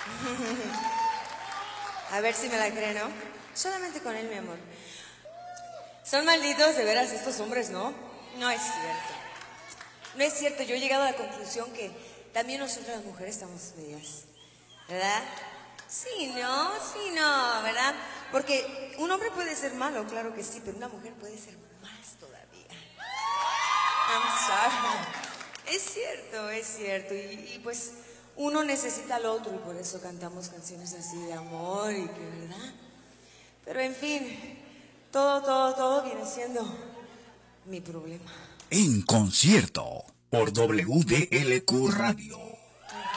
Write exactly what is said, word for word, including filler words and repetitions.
A ver si me la creen, ¿no? Solamente con él, mi amor. Son malditos de veras estos hombres, ¿no? No es cierto. No es cierto, yo he llegado a la conclusión que también nosotras las mujeres estamos medias, ¿verdad? Sí, no, sí, no, ¿verdad? Porque un hombre puede ser malo, claro que sí, pero una mujer puede ser más todavía. I'm sorry. Es cierto, es cierto. Y, y pues uno necesita al otro y por eso cantamos canciones así de amor y que, ¿verdad? Pero en fin, todo, todo, todo viene siendo mi problema. En concierto por W D L Q Radio.